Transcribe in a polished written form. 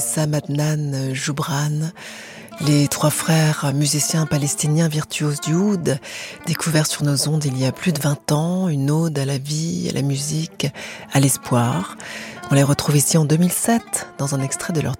Sam Adnan Joubran, les trois frères musiciens palestiniens virtuoses du oud, découverts sur nos ondes il y a plus de 20 ans, une ode à la vie, à la musique, à l'espoir. On les retrouve ici en 2007, dans un extrait de leur